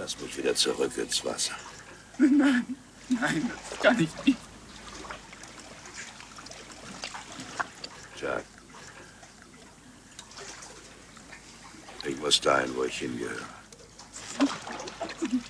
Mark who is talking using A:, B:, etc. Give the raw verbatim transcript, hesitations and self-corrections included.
A: Lass mich wieder zurück ins Wasser.
B: Nein, nein, das kann ich nicht.
A: Jack. Ich muss dahin, wo ich hingehöre.